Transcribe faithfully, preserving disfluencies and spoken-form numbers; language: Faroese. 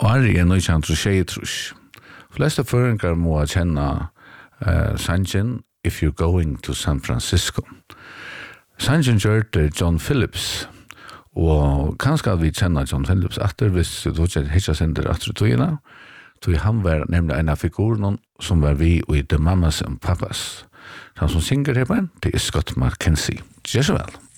Ari er nøytjant og tjejtrus. Flesta føringar må kjenne uh, sangen If You're Going to San Francisco. Sangen gjørte John Phillips, og kanskje vi kjenner John Phillips etter, hvis du ikke hittar sender etter togene, så han var nemlig en av figurene som var vi i The Mamas and Papas. Han som synger her på en, det er Scott McKenzie. Gjør så vel.